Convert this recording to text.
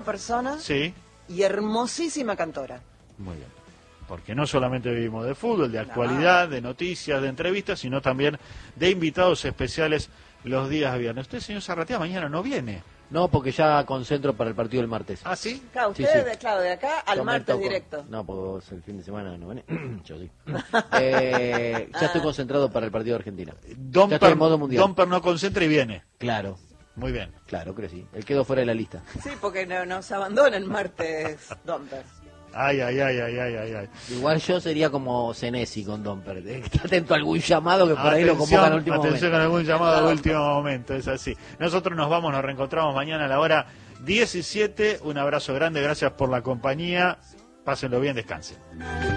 persona Sí. y hermosísima cantora. Muy bien. Porque no solamente vivimos de fútbol, de actualidad, de noticias, de entrevistas, sino también de invitados especiales los días viernes. Usted, señor Zarratea, mañana no viene. No, porque ya concentro para el partido del martes. ¿Ah, sí? Claro, Sí, ustedes, sí. claro, de acá al Yo me martes toco. directo. No, porque vos el fin de semana no venís. Yo sí. Ya estoy concentrado para el partido de Argentina. Ya estoy en modo mundial. Domper no concentra y viene. Claro, Muy bien. claro que sí. Él quedó fuera de la lista. Sí, porque nos abandona el martes Domper. Ay, ay, ay, ay, ay, ay, ay. Igual yo sería como Senesi con Domper. Está atento a algún llamado que por ahí lo Atención, convocan al último atención momento. con algún llamado de último momento, es así. Nosotros nos vamos, nos reencontramos mañana a la hora 17. Un abrazo grande, gracias por la compañía. Pásenlo bien, descansen.